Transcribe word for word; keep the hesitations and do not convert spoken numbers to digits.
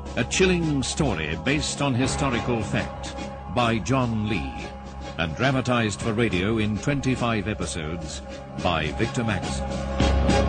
A chilling story based on historical fact by John Lee and dramatized for radio in twenty-five episodes by Victor Magnuson.